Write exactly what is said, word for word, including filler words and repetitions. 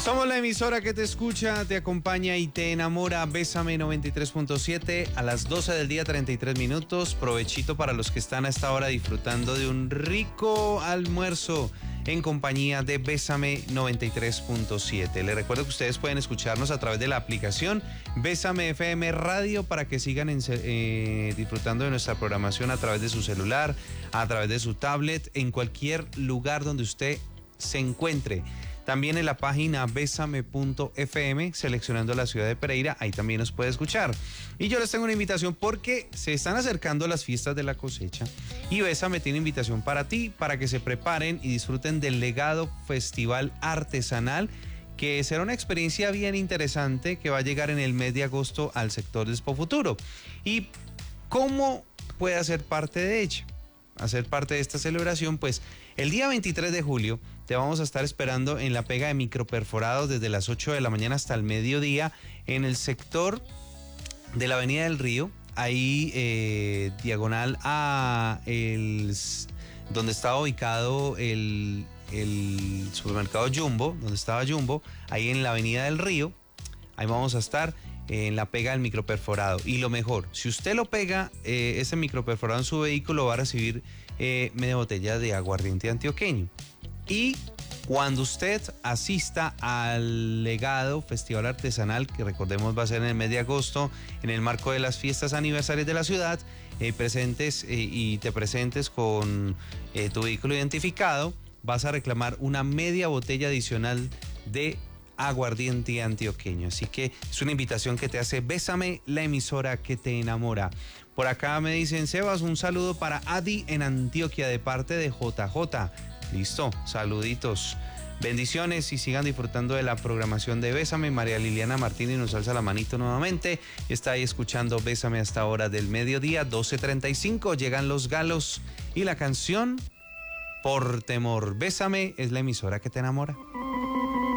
Somos la emisora que te escucha, te acompaña y te enamora. Bésame noventa y tres punto siete a las doce del día, treinta y tres minutos. Provechito para los que están a esta hora disfrutando de un rico almuerzo en compañía de Bésame noventa y tres punto siete. Les recuerdo que ustedes pueden escucharnos a través de la aplicación Bésame F M Radio para que sigan en, eh, disfrutando de nuestra programación a través de su celular, a través de su tablet, en cualquier lugar donde usted se encuentre. También en la página besame punto f m, seleccionando la ciudad de Pereira, ahí también nos puede escuchar. Y yo les tengo una invitación porque se están acercando las fiestas de la cosecha y Bésame tiene invitación para ti, para que se preparen y disfruten del Legado Festival Artesanal, que será una experiencia bien interesante que va a llegar en el mes de agosto al sector de Expo Futuro. ¿Y cómo puede hacer parte de ella? Hacer parte de esta celebración, pues el día veintitrés de julio te vamos a estar esperando en la pega de microperforados desde las ocho de la mañana hasta el mediodía en el sector de la Avenida del Río, ahí eh, diagonal a el, donde estaba ubicado el, el supermercado Jumbo, donde estaba Jumbo, ahí en la Avenida del Río. Ahí vamos a estar en la pega del microperforado. Y lo mejor, si usted lo pega, eh, ese microperforado en su vehículo, va a recibir eh, media botella de aguardiente antioqueño. Y cuando usted asista al Legado Festival Artesanal, que recordemos va a ser en el mes de agosto, en el marco de las fiestas aniversarias de la ciudad, eh, presentes eh, y te presentes con eh, tu vehículo identificado, vas a reclamar una media botella adicional de aguardiente antioqueño. Así que es una invitación que te hace Bésame, la emisora que te enamora. Por acá me dicen, Sebas, un saludo para Adi en Antioquia de parte de J J. Listo, saluditos. Bendiciones y sigan disfrutando de la programación de Bésame. María Liliana Martínez nos alza la manito nuevamente. Está ahí escuchando Bésame hasta hora del mediodía, doce treinta y cinco. Llegan los galos y la canción Por Temor. Bésame es la emisora que te enamora.